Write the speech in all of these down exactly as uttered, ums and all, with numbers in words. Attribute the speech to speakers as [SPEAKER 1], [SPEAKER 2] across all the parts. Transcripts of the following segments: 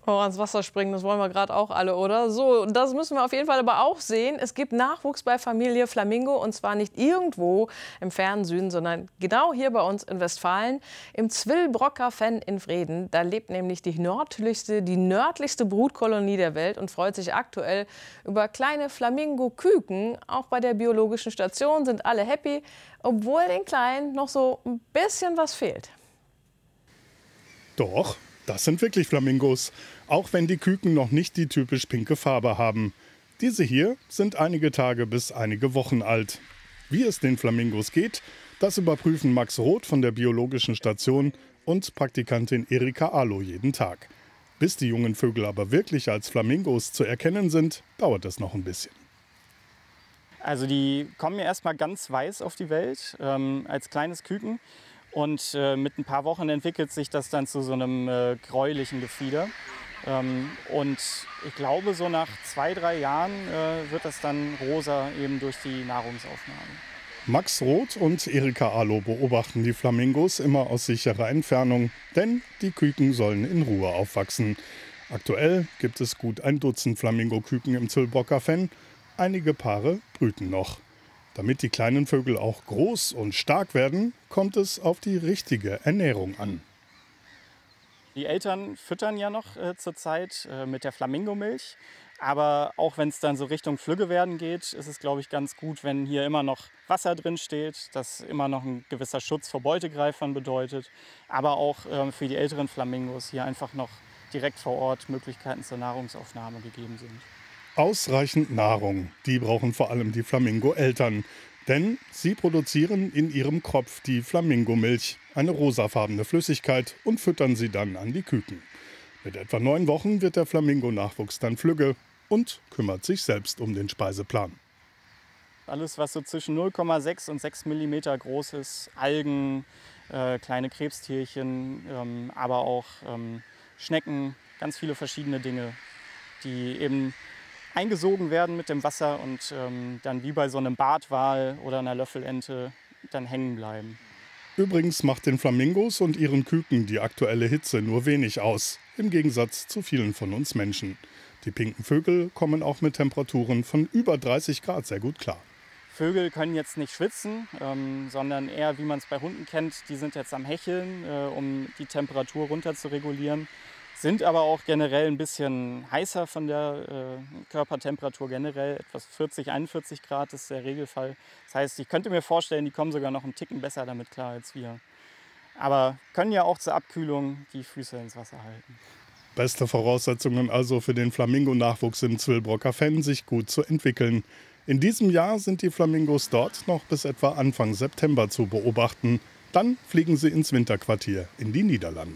[SPEAKER 1] Oh, ans Wasser springen, das wollen wir gerade auch alle, oder? So, das müssen wir auf jeden Fall aber auch sehen. Es gibt Nachwuchs bei Familie Flamingo und zwar nicht irgendwo im fernen Süden, sondern genau hier bei uns in Westfalen, im Zwillbrocker Fenn in Vreden. Da lebt nämlich die nördlichste, die nördlichste Brutkolonie der Welt und freut sich aktuell über kleine Flamingo-Küken. Auch bei der biologischen Station sind alle happy, obwohl den Kleinen noch so ein bisschen was fehlt.
[SPEAKER 2] Doch, das sind wirklich Flamingos, auch wenn die Küken noch nicht die typisch pinke Farbe haben. Diese hier sind einige Tage bis einige Wochen alt. Wie es den Flamingos geht, das überprüfen Max Roth von der biologischen Station und Praktikantin Erika Alo jeden Tag. Bis die jungen Vögel aber wirklich als Flamingos zu erkennen sind, dauert es noch ein bisschen.
[SPEAKER 3] Also die kommen ja erstmal ganz weiß auf die Welt, ähm, als kleines Küken. Und äh, mit ein paar Wochen entwickelt sich das dann zu so einem äh, gräulichen Gefieder. Ähm, und ich glaube, so nach zwei, drei Jahren äh, wird das dann rosa eben durch die Nahrungsaufnahme.
[SPEAKER 2] Max Roth und Erika Alo beobachten die Flamingos immer aus sicherer Entfernung, denn die Küken sollen in Ruhe aufwachsen. Aktuell gibt es gut ein Dutzend Flamingo-Küken im Zwillbrocker Fenn. Einige Paare brüten noch. Damit die kleinen Vögel auch groß und stark werden, kommt es auf die richtige Ernährung an.
[SPEAKER 3] Die Eltern füttern ja noch äh, zurzeit äh, mit der Flamingomilch. Aber auch wenn es dann so Richtung Flügge werden geht, ist es, glaube ich, ganz gut, wenn hier immer noch Wasser drin steht, das immer noch ein gewisser Schutz vor Beutegreifern bedeutet. Aber auch äh, für die älteren Flamingos hier einfach noch direkt vor Ort Möglichkeiten zur Nahrungsaufnahme gegeben sind.
[SPEAKER 2] Ausreichend Nahrung, die brauchen vor allem die Flamingo-Eltern. Denn sie produzieren in ihrem Kropf die Flamingomilch, eine rosafarbene Flüssigkeit, und füttern sie dann an die Küken. Mit etwa neun Wochen wird der Flamingo-Nachwuchs dann flügge und kümmert sich selbst um den Speiseplan.
[SPEAKER 3] Alles, was so zwischen null Komma sechs und sechs Millimeter groß ist, Algen, äh, kleine Krebstierchen, ähm, aber auch ähm, Schnecken, ganz viele verschiedene Dinge, die eben eingesogen werden mit dem Wasser und ähm, dann wie bei so einem Bartwal oder einer Löffelente dann hängen bleiben.
[SPEAKER 2] Übrigens macht den Flamingos und ihren Küken die aktuelle Hitze nur wenig aus, im Gegensatz zu vielen von uns Menschen. Die pinken Vögel kommen auch mit Temperaturen von über dreißig Grad sehr gut klar.
[SPEAKER 3] Vögel können jetzt nicht schwitzen, ähm, sondern eher, wie man es bei Hunden kennt, die sind jetzt am Hecheln, äh, um die Temperatur runter zu regulieren. Sind aber auch generell ein bisschen heißer von der äh, Körpertemperatur generell. Etwas vierzig, einundvierzig Grad ist der Regelfall. Das heißt, ich könnte mir vorstellen, die kommen sogar noch einen Ticken besser damit klar als wir. Aber können ja auch zur Abkühlung die Füße ins Wasser halten.
[SPEAKER 2] Beste Voraussetzungen also für den Flamingo-Nachwuchs im Zwillbrocker Fenn, sich gut zu entwickeln. In diesem Jahr sind die Flamingos dort noch bis etwa Anfang September zu beobachten. Dann fliegen sie ins Winterquartier in die Niederlande.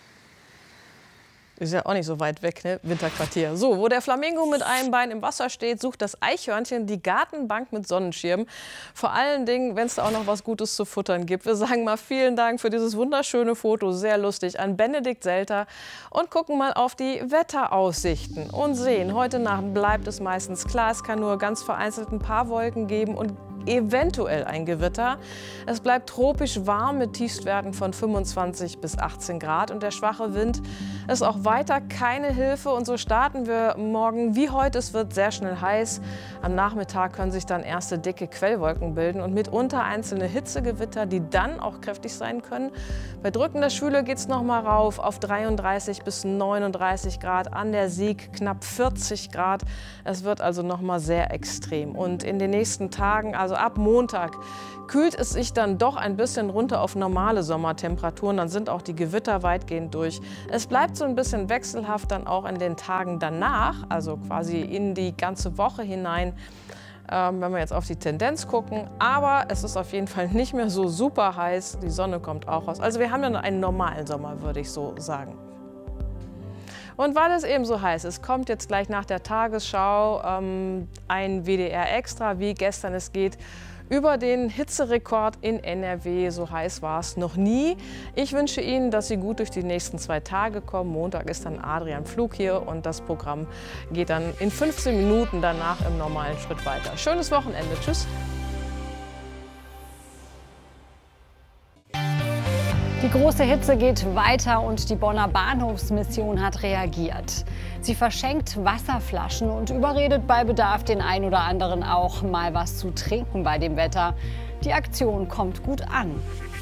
[SPEAKER 1] Ist ja auch nicht so weit weg, ne? Winterquartier. So, wo der Flamingo mit einem Bein im Wasser steht, sucht das Eichhörnchen die Gartenbank mit Sonnenschirm. Vor allen Dingen, wenn es da auch noch was Gutes zu futtern gibt. Wir sagen mal vielen Dank für dieses wunderschöne Foto, sehr lustig, an Benedikt Selter. Und gucken mal auf die Wetteraussichten und sehen, heute Nacht bleibt es meistens klar. Es kann nur ganz vereinzelt ein paar Wolken geben und eventuell ein Gewitter. Es bleibt tropisch warm mit Tiefstwerten von fünfundzwanzig bis achtzehn Grad und der schwache Wind ist auch weiter keine Hilfe. Und so starten wir morgen wie heute. Es wird sehr schnell heiß. Am Nachmittag können sich dann erste dicke Quellwolken bilden und mitunter einzelne Hitzegewitter, die dann auch kräftig sein können. Bei drückender Schwüle geht es noch mal rauf auf dreiunddreißig bis neununddreißig Grad, an der Sieg knapp vierzig Grad. Es wird also noch mal sehr extrem. Und in den nächsten Tagen, also ab Montag, kühlt es sich dann doch ein bisschen runter auf normale Sommertemperaturen. Dann sind auch die Gewitter weitgehend durch. Es bleibt so ein bisschen wechselhaft dann auch in den Tagen danach, also quasi in die ganze Woche hinein, ähm, wenn wir jetzt auf die Tendenz gucken. Aber es ist auf jeden Fall nicht mehr so super heiß. Die Sonne kommt auch raus. Also wir haben dann einen normalen Sommer, würde ich so sagen. Und weil es eben so heiß ist, kommt jetzt gleich nach der Tagesschau ähm, ein W D R Extra, wie gestern es geht, über den Hitzerekord in N R W. So heiß war es noch nie. Ich wünsche Ihnen, dass Sie gut durch die nächsten zwei Tage kommen. Montag ist dann Adrian Flug hier und das Programm geht dann in fünfzehn Minuten danach im normalen Schritt weiter. Schönes Wochenende. Tschüss.
[SPEAKER 4] Die Die große Hitze geht weiter und die Bonner Bahnhofsmission hat reagiert. Sie verschenkt Wasserflaschen und überredet bei Bedarf den einen oder anderen auch mal was zu trinken bei dem Wetter. Die Aktion kommt gut an.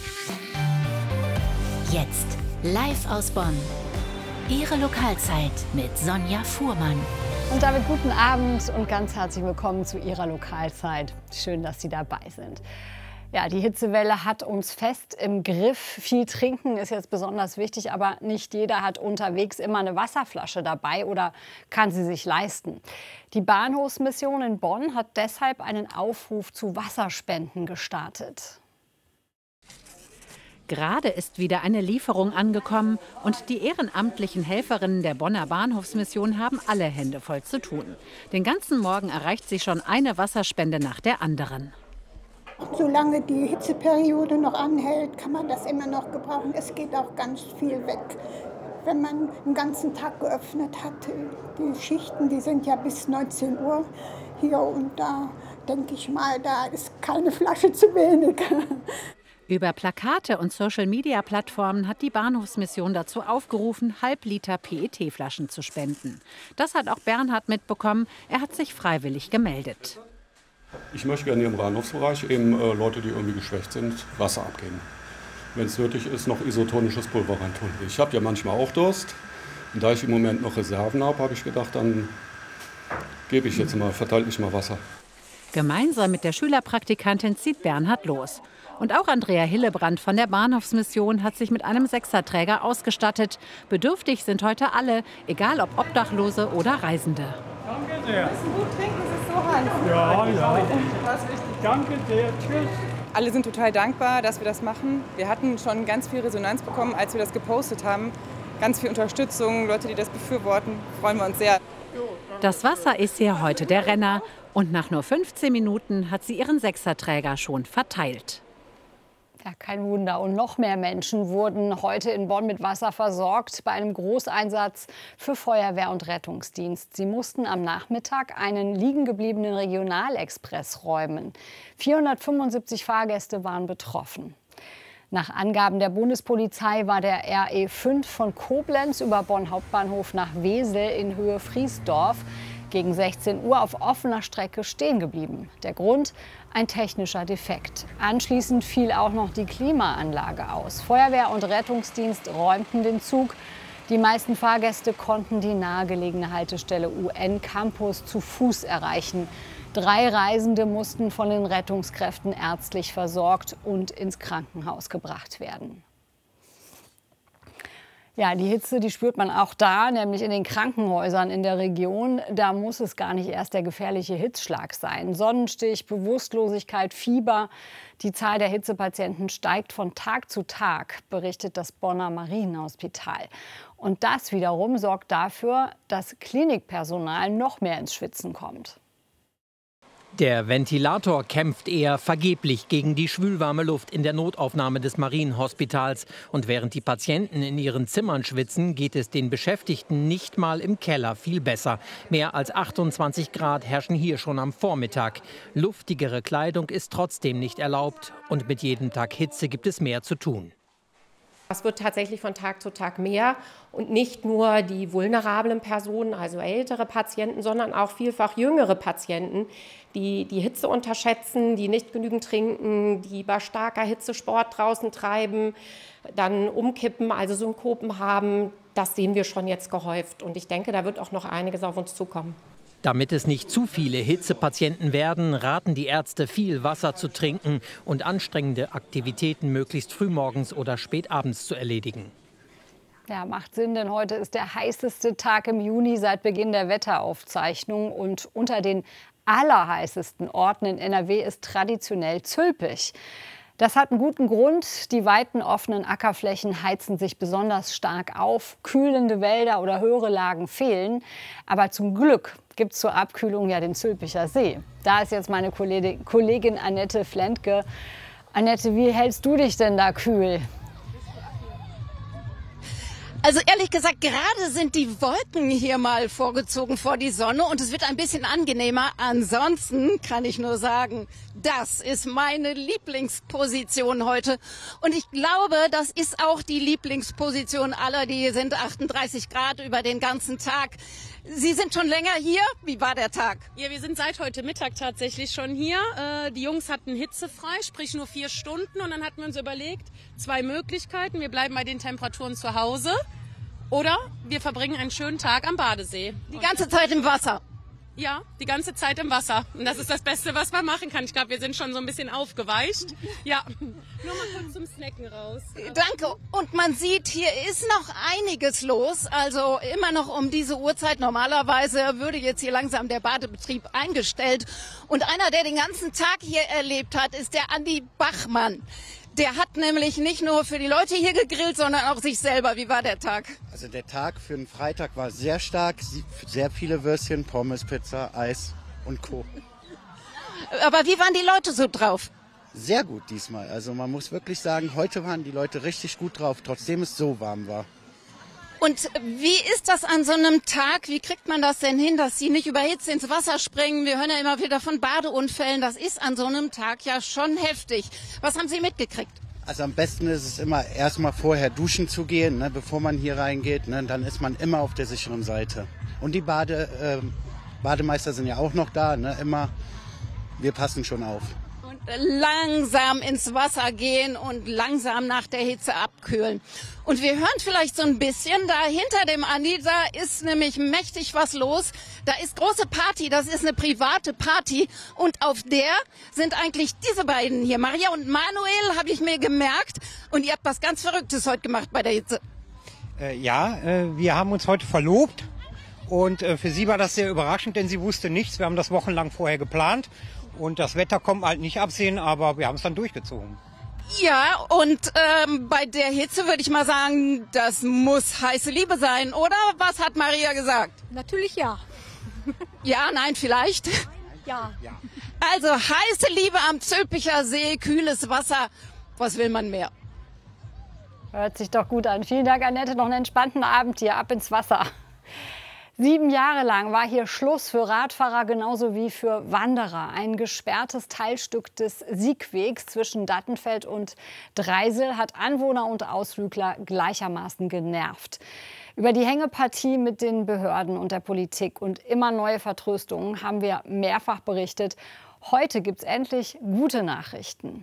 [SPEAKER 5] Jetzt live aus Bonn. Ihre Lokalzeit mit Sonja Fuhrmann.
[SPEAKER 4] Und damit guten Abend und ganz herzlich willkommen zu Ihrer Lokalzeit. Schön, dass Sie dabei sind. Ja, die Hitzewelle hat uns fest im Griff. Viel trinken ist jetzt besonders wichtig, aber nicht jeder hat unterwegs immer eine Wasserflasche dabei oder kann sie sich leisten. Die Bahnhofsmission in Bonn hat deshalb einen Aufruf zu Wasserspenden gestartet.
[SPEAKER 6] Gerade ist wieder eine Lieferung angekommen und die ehrenamtlichen Helferinnen der Bonner Bahnhofsmission haben alle Hände voll zu tun. Den ganzen Morgen erreicht sie schon eine Wasserspende nach der anderen.
[SPEAKER 7] Solange die Hitzeperiode noch anhält, kann man das immer noch gebrauchen. Es geht auch ganz viel weg. Wenn man den ganzen Tag geöffnet hat, die Schichten, die sind ja bis neunzehn Uhr hier und da, denke ich mal, da ist keine Flasche zu wenig.
[SPEAKER 6] Über Plakate und Social-Media-Plattformen hat die Bahnhofsmission dazu aufgerufen, Halbliter P E T-Flaschen zu spenden. Das hat auch Bernhard mitbekommen. Er hat sich freiwillig gemeldet.
[SPEAKER 8] Ich möchte gerne im Bahnhofsbereich eben äh, Leute, die irgendwie geschwächt sind, Wasser abgeben. Wenn es nötig ist, noch isotonisches Pulver reintun. Ich habe ja manchmal auch Durst. Und da ich im Moment noch Reserven habe, habe ich gedacht, dann gebe ich jetzt mal, verteile ich mal Wasser.
[SPEAKER 6] Gemeinsam mit der Schülerpraktikantin zieht Bernhard los. Und auch Andrea Hillebrand von der Bahnhofsmission hat sich mit einem Sechserträger ausgestattet. Bedürftig sind heute alle, egal ob Obdachlose oder Reisende.
[SPEAKER 9] Danke sehr.
[SPEAKER 10] Wir müssen gut trinken, es ist so heiß.
[SPEAKER 9] Ja, ja. Das ist wichtig. Danke sehr. Tschüss.
[SPEAKER 10] Alle sind total dankbar, dass wir das machen. Wir hatten schon ganz viel Resonanz bekommen, als wir das gepostet haben. Ganz viel Unterstützung, Leute, die das befürworten. Freuen wir uns sehr.
[SPEAKER 6] Das Wasser ist hier heute der Renner. Und nach nur fünfzehn Minuten hat sie ihren Sechserträger schon verteilt.
[SPEAKER 4] Ja, kein Wunder. Und noch mehr Menschen wurden heute in Bonn mit Wasser versorgt bei einem Großeinsatz für Feuerwehr und Rettungsdienst. Sie mussten am Nachmittag einen liegengebliebenen Regionalexpress räumen. vierhundertfünfundsiebzig Fahrgäste waren betroffen. Nach Angaben der Bundespolizei war der R E fünf von Koblenz über Bonn Hauptbahnhof nach Wesel in Höhe Friesdorf gegen sechzehn Uhr auf offener Strecke stehen geblieben. Der Grund? Ein technischer Defekt. Anschließend fiel auch noch die Klimaanlage aus. Feuerwehr und Rettungsdienst räumten den Zug. Die meisten Fahrgäste konnten die nahegelegene Haltestelle U N Campus zu Fuß erreichen. Drei Reisende mussten von den Rettungskräften ärztlich versorgt und ins Krankenhaus gebracht werden. Ja, die Hitze, die spürt man auch da, nämlich in den Krankenhäusern in der Region. Da muss es gar nicht erst der gefährliche Hitzschlag sein. Sonnenstich, Bewusstlosigkeit, Fieber. Die Zahl der Hitzepatienten steigt von Tag zu Tag, berichtet das Bonner Marienhospital. Und das wiederum sorgt dafür, dass Klinikpersonal noch mehr ins Schwitzen kommt.
[SPEAKER 11] Der Ventilator kämpft eher vergeblich gegen die schwülwarme Luft in der Notaufnahme des Marienhospitals. Und während die Patienten in ihren Zimmern schwitzen, geht es den Beschäftigten nicht mal im Keller viel besser. Mehr als achtundzwanzig Grad herrschen hier schon am Vormittag. Luftigere Kleidung ist trotzdem nicht erlaubt. Und mit jedem Tag Hitze gibt es mehr zu tun.
[SPEAKER 12] Es wird tatsächlich von Tag zu Tag mehr und nicht nur die vulnerablen Personen, also ältere Patienten, sondern auch vielfach jüngere Patienten, die die Hitze unterschätzen, die nicht genügend trinken, die bei starker Hitze Sport draußen treiben, dann umkippen, also Synkopen haben. Das sehen wir schon jetzt gehäuft und ich denke, da wird auch noch einiges auf uns zukommen.
[SPEAKER 11] Damit es nicht zu viele Hitzepatienten werden, raten die Ärzte, viel Wasser zu trinken und anstrengende Aktivitäten möglichst frühmorgens oder spätabends zu erledigen.
[SPEAKER 4] Ja, macht Sinn, denn heute ist der heißeste Tag im Juni seit Beginn der Wetteraufzeichnung. Und unter den allerheißesten Orten in N R W ist traditionell Zülpich. Das hat einen guten Grund. Die weiten offenen Ackerflächen heizen sich besonders stark auf. Kühlende Wälder oder höhere Lagen fehlen. Aber zum Glück gibt es zur Abkühlung ja den Zülpicher See. Da ist jetzt meine Kollegin Annette Flentke. Annette, wie hältst du dich denn da kühl?
[SPEAKER 13] Also ehrlich gesagt, gerade sind die Wolken hier mal vorgezogen vor die Sonne und es wird ein bisschen angenehmer. Ansonsten kann ich nur sagen, das ist meine Lieblingsposition heute. Und ich glaube, das ist auch die Lieblingsposition aller, die hier sind, achtunddreißig Grad über den ganzen Tag. Sie sind schon länger hier. Wie war der Tag?
[SPEAKER 14] Ja, wir sind seit heute Mittag tatsächlich schon hier. Äh, die Jungs hatten hitzefrei, sprich nur vier Stunden. Und dann hatten wir uns überlegt, zwei Möglichkeiten. Wir bleiben bei den Temperaturen zu Hause oder wir verbringen einen schönen Tag am Badesee.
[SPEAKER 13] Die ganze Zeit im Wasser?
[SPEAKER 14] Ja, die ganze Zeit im Wasser. Und das ist das Beste, was man machen kann. Ich glaube, wir sind schon so ein bisschen aufgeweicht. Ja, nur mal kurz zum Snacken raus.
[SPEAKER 13] Danke. Und man sieht, hier ist noch einiges los. Also immer noch um diese Uhrzeit. Normalerweise würde jetzt hier langsam der Badebetrieb eingestellt. Und einer, der den ganzen Tag hier erlebt hat, ist der Andi Bachmann. Der hat nämlich nicht nur für die Leute hier gegrillt, sondern auch sich selber. Wie war der Tag?
[SPEAKER 15] Also der Tag für einen Freitag war sehr stark. Sehr viele Würstchen, Pommes, Pizza, Eis und Co.
[SPEAKER 13] Aber wie waren die Leute so drauf?
[SPEAKER 15] Sehr gut diesmal. Also man muss wirklich sagen, heute waren die Leute richtig gut drauf, trotzdem es so warm war.
[SPEAKER 13] Und wie ist das an so einem Tag? Wie kriegt man das denn hin, dass sie nicht überhitzt ins Wasser springen? Wir hören ja immer wieder von Badeunfällen. Das ist an so einem Tag ja schon heftig. Was haben Sie mitgekriegt?
[SPEAKER 15] Also am besten ist es immer erstmal vorher duschen zu gehen, ne, bevor man hier reingeht. Ne, dann ist man immer auf der sicheren Seite. Und die Bade, äh, Bademeister sind ja auch noch da. Ne, immer, wir passen schon auf.
[SPEAKER 13] Langsam ins Wasser gehen und langsam nach der Hitze abkühlen. Und wir hören vielleicht so ein bisschen, da hinter dem Andi, da ist nämlich mächtig was los. Da ist große Party, das ist eine private Party. Und auf der sind eigentlich diese beiden hier, Maria und Manuel, habe ich mir gemerkt. Und ihr habt was ganz Verrücktes heute gemacht bei der Hitze.
[SPEAKER 16] Äh, ja, äh, wir haben uns heute verlobt. Und äh, für sie war das sehr überraschend, denn sie wusste nichts. Wir haben das wochenlang vorher geplant. Und das Wetter kommt halt nicht absehen, aber wir haben es dann durchgezogen.
[SPEAKER 13] Ja, und ähm, bei der Hitze würde ich mal sagen, das muss heiße Liebe sein, oder? Was hat Maria gesagt?
[SPEAKER 17] Natürlich ja.
[SPEAKER 13] Ja, nein, vielleicht?
[SPEAKER 17] Ja.
[SPEAKER 16] ja.
[SPEAKER 13] Also heiße Liebe am Zülpicher See, kühles Wasser. Was will man mehr?
[SPEAKER 4] Hört sich doch gut an. Vielen Dank, Annette. Noch einen entspannten Abend hier. Ab ins Wasser. Sieben Jahre lang war hier Schluss für Radfahrer genauso wie für Wanderer. Ein gesperrtes Teilstück des Siegwegs zwischen Dattenfeld und Dreisel hat Anwohner und Ausflügler gleichermaßen genervt. Über die Hängepartie mit den Behörden und der Politik und immer neue Vertröstungen haben wir mehrfach berichtet. Heute gibt es endlich gute Nachrichten.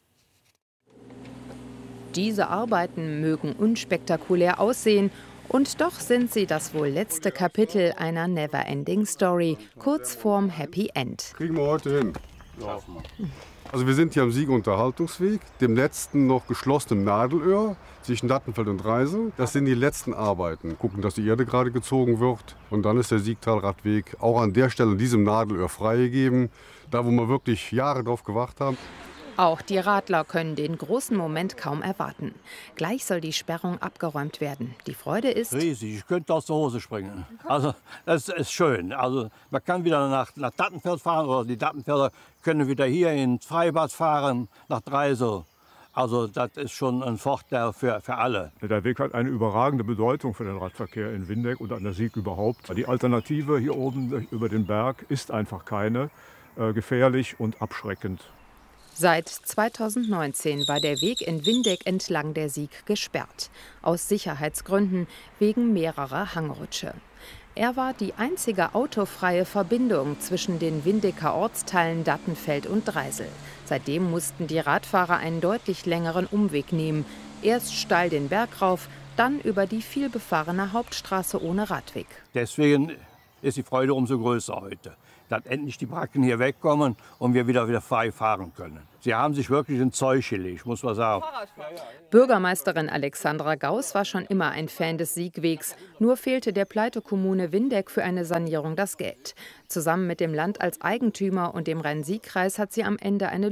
[SPEAKER 18] Diese Arbeiten mögen unspektakulär aussehen. Und doch sind sie das wohl letzte Kapitel einer Never-Ending-Story, kurz vorm Happy End.
[SPEAKER 19] Kriegen wir heute hin. Also wir sind hier am Siegerunterhaltungsweg, dem letzten noch geschlossenen Nadelöhr zwischen Dattenfeld und Dreisel. Das sind die letzten Arbeiten. Gucken, dass die Erde gerade gezogen wird. Und dann ist der Siegtalradweg auch an der Stelle in diesem Nadelöhr freigegeben. Da, wo wir wirklich Jahre drauf gewartet haben.
[SPEAKER 18] Auch die Radler können den großen Moment kaum erwarten. Gleich soll die Sperrung abgeräumt werden. Die Freude ist
[SPEAKER 20] riesig. Ich könnte aus der Hose springen. Also das ist schön. Also man kann wieder nach, nach Dattenfeld fahren oder die Dattenfelder können wieder hier ins Freibad fahren, nach Dreisel. Also das ist schon ein Vorteil für, für alle.
[SPEAKER 21] Der Weg hat eine überragende Bedeutung für den Radverkehr in Windeck und an der Sieg überhaupt. Die Alternative hier oben über den Berg ist einfach keine. Äh, gefährlich und abschreckend.
[SPEAKER 18] Seit zweitausendneunzehn war der Weg in Windeck entlang der Sieg gesperrt. Aus Sicherheitsgründen wegen mehrerer Hangrutsche. Er war die einzige autofreie Verbindung zwischen den Windecker Ortsteilen Dattenfeld und Dreisel. Seitdem mussten die Radfahrer einen deutlich längeren Umweg nehmen. Erst steil den Berg rauf, dann über die vielbefahrene Hauptstraße ohne Radweg.
[SPEAKER 20] Deswegen ist die Freude umso größer heute, dass endlich die Bracken hier wegkommen und wir wieder, wieder frei fahren können. Sie haben sich wirklich ein Zeug gelegt, muss man sagen.
[SPEAKER 18] Bürgermeisterin Alexandra Gauss war schon immer ein Fan des Siegwegs. Nur fehlte der Pleitekommune Windeck für eine Sanierung das Geld. Zusammen mit dem Land als Eigentümer und dem Rhein-Sieg-Kreis hat sie am Ende eine